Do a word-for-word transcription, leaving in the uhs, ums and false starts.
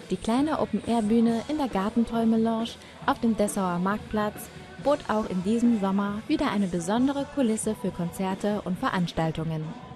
Die kleine Open-Air-Bühne in der Gartenträume-Lounge auf dem Dessauer Marktplatz bot auch in diesem Sommer wieder eine besondere Kulisse für Konzerte und Veranstaltungen.